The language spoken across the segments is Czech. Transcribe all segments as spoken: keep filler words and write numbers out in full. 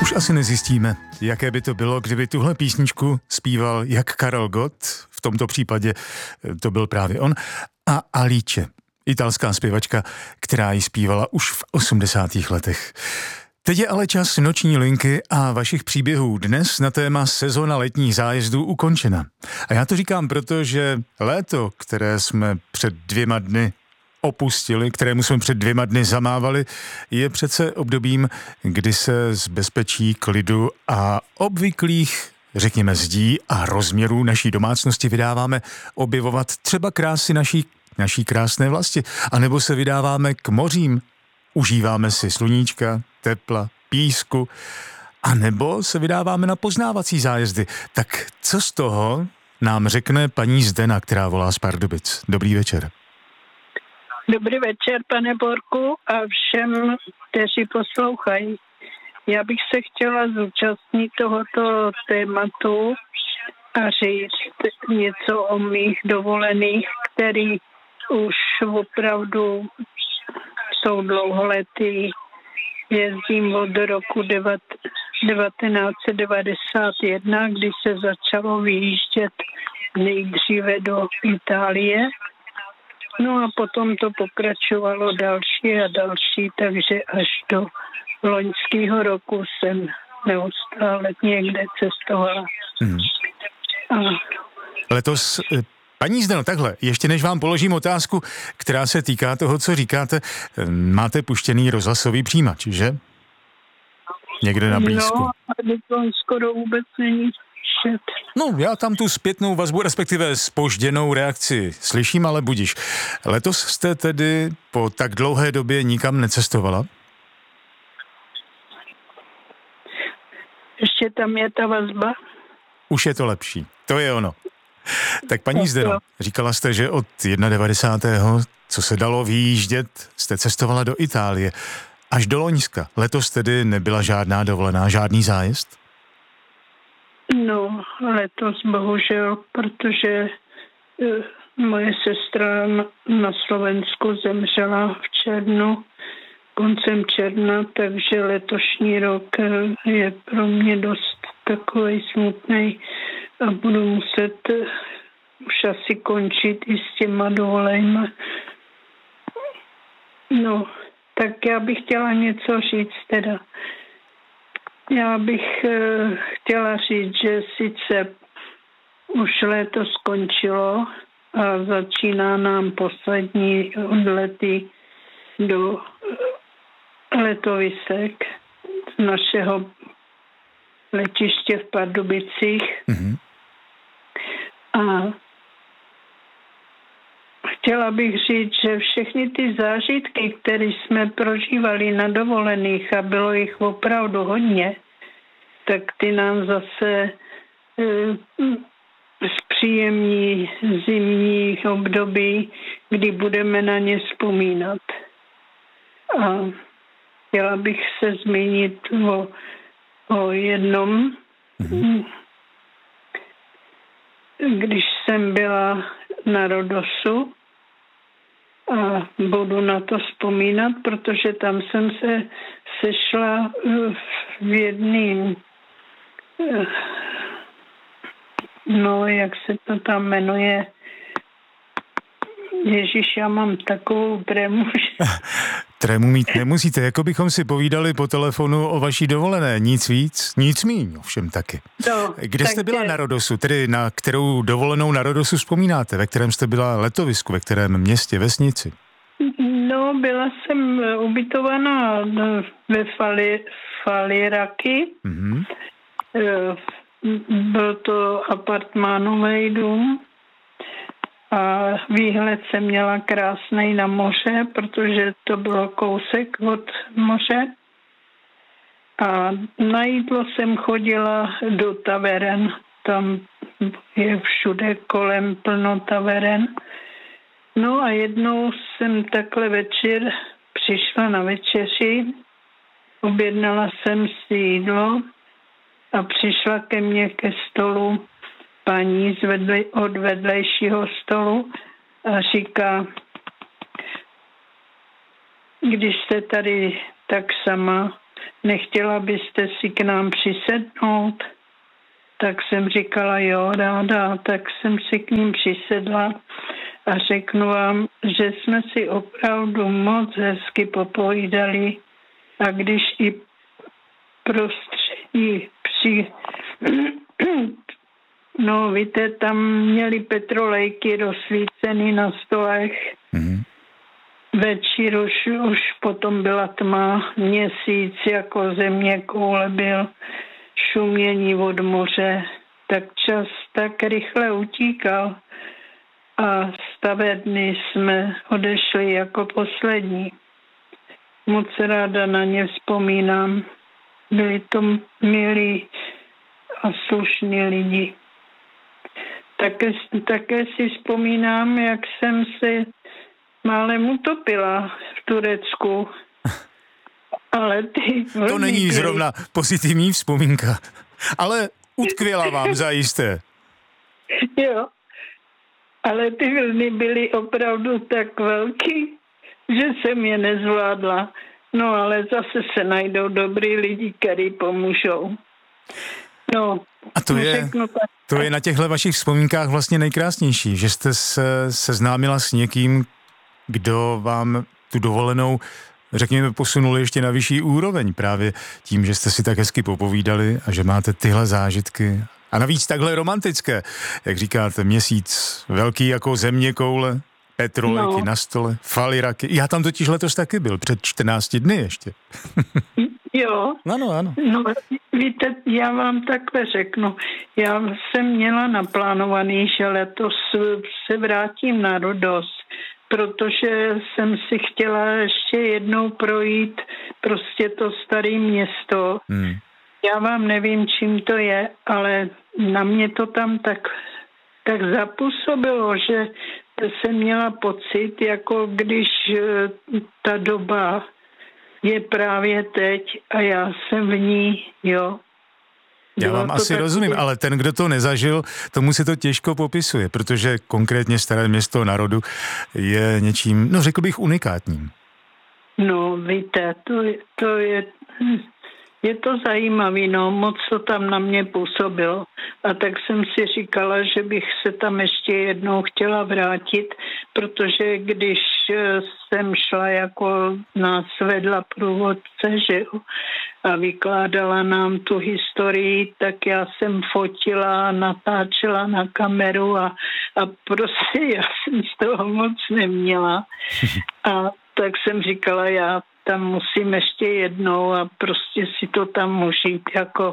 Už asi nezjistíme, jaké by to bylo, kdyby tuhle písničku zpíval jak Karel Gott, v tomto případě to byl právě on, a Alice, italská zpěvačka, která ji zpívala už v osmdesátých letech. Teď je ale čas noční linky a vašich příběhů dnes na téma sezona letních zájezdů ukončena. A já to říkám proto, že léto, které jsme před dvěma dny opustili, kterému jsme před dvěma dny zamávali, je přece obdobím, kdy se z bezpečí, klidu a obvyklých, řekněme, zdí a rozměrů naší domácnosti vydáváme objevovat třeba krásy naší, naší krásné vlasti, anebo se vydáváme k mořím, užíváme si sluníčka, tepla, písku, anebo se vydáváme na poznávací zájezdy. Tak co z toho nám řekne paní Zdena, která volá z Pardubic? Dobrý večer. Dobrý večer, pane Borku, a všem, kteří poslouchají. Já bych se chtěla zúčastnit tohoto tématu a říct něco o mých dovolených, který už opravdu jsou dlouholetý. Jezdím od roku devatenáct set devadesát jedna, kdy se začalo vyjíždět nejdříve do Itálie. No a potom to pokračovalo další a další, takže až do loňského roku jsem neustále někde cestovala. Hmm. A... Letos, paní Zdeno, takhle, ještě než vám položím otázku, která se týká toho, co říkáte, máte puštěný rozhlasový přijímač, že? Někde na blízku. No, ale to skoro vůbec není. No, já tam tu zpětnou vazbu, respektive zpožděnou reakci slyším, ale budiš. Letos jste tedy po tak dlouhé době nikam necestovala? Ještě tam je ta vazba. Už je to lepší, to je ono. Tak paní Zdeno, říkala jste, že od devadesátého co se dalo vyjíždět, jste cestovala do Itálie. Až do Loňska. Letos tedy nebyla žádná dovolená, žádný zájezd? No, letos bohužel, protože uh, moje sestra na Slovensku zemřela v červnu, koncem června, takže letošní rok je pro mě dost takovej smutnej a budu muset uh, už asi končit i s těma dovolenjma. No, tak já bych chtěla něco říct teda. Já bych uh, chtěla říct, že sice už léto skončilo a začíná nám poslední odlety do uh, letovisek z našeho letiště v Pardubicích. Mm-hmm. A chtěla bych říct, že všechny ty zážitky, které jsme prožívali na dovolených, a bylo jich opravdu hodně, tak ty nám zase e, zpříjemní zimní období, kdy budeme na ně vzpomínat. A chtěla bych se zmínit o, o jednom, mm-hmm. když jsem byla na Rodosu, a budu na to vzpomínat, protože tam jsem se sešla v jedným, no, jak se to tam jmenuje, Ježíš, já mám takovou trému. Trému mít nemusíte, jako bychom si povídali po telefonu o vaší dovolené, nic víc, nic míň, ovšem taky. No, Kde jste byla je... na Rodosu, tedy na kterou dovolenou na Rodosu vzpomínáte, ve kterém jste byla letovisku, ve kterém městě, vesnici? No, byla jsem ubytovaná ve Fali, Faliraky, mm-hmm. Byl to apartmánový dům a výhled jsem měla krásný na moře, protože to bylo kousek od moře. A na jídlo jsem chodila do taveren. Tam je všude kolem plno taveren. No a jednou jsem takhle večer přišla na večeři, objednala jsem si jídlo a přišla ke mně ke stolu paní z vedle, od vedlejšího stolu a říká, když jste tady tak sama, nechtěla byste si k nám přisednout? Tak jsem říkala, jo, ráda, tak jsem si k ním přisedla a řeknu vám, že jsme si opravdu moc hezky popovídali a když i prostředí při... No, víte, tam měli petrolejky rozsvíceny na stolech. Mm-hmm. Večer už, už potom byla tma, měsíc jako země koule byl, šumění od moře, tak čas tak rychle utíkal a stavebny jsme odešli jako poslední. Moc ráda na ně vzpomínám. Byli to milí a slušní lidi. Také, také si vzpomínám, jak jsem se málem utopila v Turecku. Ale ty... To není zrovna pozitivní vzpomínka, ale utkvěla vám zajisté. Jo, ale ty vlny byly opravdu tak velký, že jsem je nezvládla. No ale zase se najdou dobrý lidi, kteří pomůžou. No, a to je, to je na těchto vašich vzpomínkách vlastně nejkrásnější, že jste se seznámila s někým, kdo vám tu dovolenou, řekněme, posunul ještě na vyšší úroveň právě tím, že jste si tak hezky popovídali a že máte tyhle zážitky. A navíc takhle romantické, jak říkáte, měsíc velký jako země koule, petrolejky no. na stole, faliraky. Já tam totiž letos taky byl, před čtrnácti dny ještě. Jo. Ano, ano. No, víte, já vám takhle řeknu. Já jsem měla naplánovaný, že letos se vrátím na Rhodos, protože jsem si chtěla ještě jednou projít prostě to staré město. Hmm. Já vám nevím, čím to je, ale na mě to tam tak, tak zapůsobilo, že jsem měla pocit, jako když ta doba je právě teď a já jsem v ní, jo. Já vám asi takový... rozumím, ale ten, kdo to nezažil, tomu se to těžko popisuje, protože konkrétně Staré Město na Rhodu je něčím, no řekl bych, unikátním. No víte, to je, to je, je to zajímavé, no, moc to tam na mě působilo. A tak jsem si říkala, že bych se tam ještě jednou chtěla vrátit, protože když jsem šla, jako nás vedla průvodce, že jo, a vykládala nám tu historii, tak já jsem fotila, natáčela na kameru a, a prostě já jsem z toho moc neměla. A tak jsem říkala, já tam musím ještě jednou a prostě si to tam užít jako,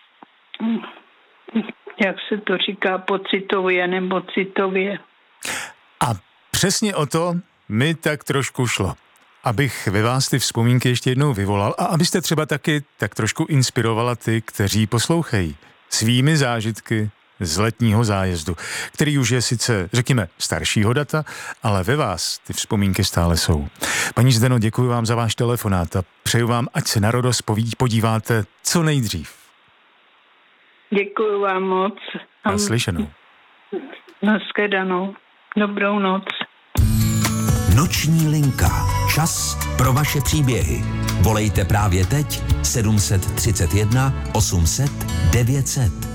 jak se to říká, pocitově nebo citově. A přesně o to mi tak trošku šlo. Abych ve vás ty vzpomínky ještě jednou vyvolal a abyste třeba taky tak trošku inspirovala ty, kteří poslouchají svými zážitky z letního zájezdu, který už je sice, řekněme, staršího data, ale ve vás ty vzpomínky stále jsou. Paní Zdeno, děkuji vám za váš telefonát a přeju vám, ať se na Rhodos podíváte co nejdřív. Děkuji vám moc. Naslyšenou. Nashledanou. Dobrou noc. Noční linka. Čas pro vaše příběhy. Volejte právě teď sedm set třicet jedna osm set devět set.